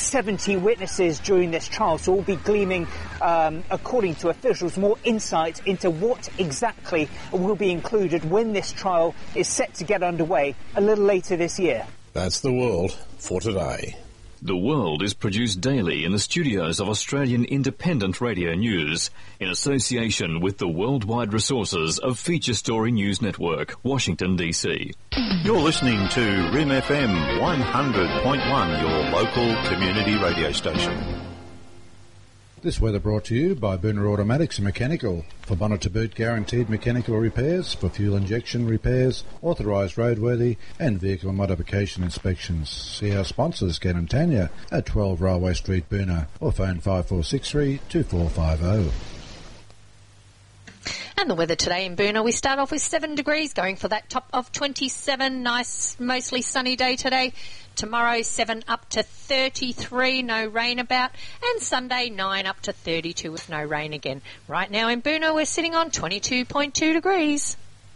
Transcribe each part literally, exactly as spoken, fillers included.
seventy witnesses during this trial, so we'll be gleaming, um, according to officials, more insight into what exactly will be included when this trial is set to get underway a little later this year. That's the world for today. The World is produced daily in the studios of Australian Independent Radio News in association with the worldwide resources of Feature Story News Network, Washington, D C. You're listening to R I M F M one hundred point one, your local community radio station. This weather brought to you by Booner Automatics and Mechanical. For bonnet to boot guaranteed mechanical repairs, for fuel injection repairs, authorised roadworthy and vehicle modification inspections. See our sponsors, Ken and Tanya, at twelve Railway Street, Booner, or phone five four six three, two four five zero. And the weather today in Booner, we start off with seven degrees, going for that top of twenty-seven. Nice, mostly sunny day today. Tomorrow, seven up to thirty-three, no rain about. And Sunday, nine up to thirty-two with no rain again. Right now in Booner, we're sitting on twenty-two point two degrees.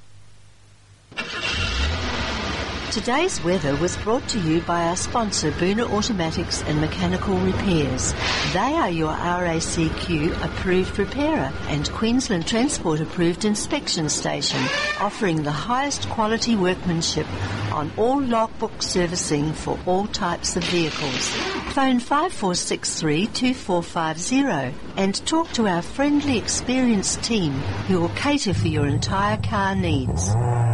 Today's weather was brought to you by our sponsor, Booner Automatics and Mechanical Repairs. They are your R A C Q approved repairer and Queensland Transport approved inspection station, offering the highest quality workmanship on all logbook servicing for all types of vehicles. Phone five four six three, two four five zero and talk to our friendly, experienced team who will cater for your entire car needs.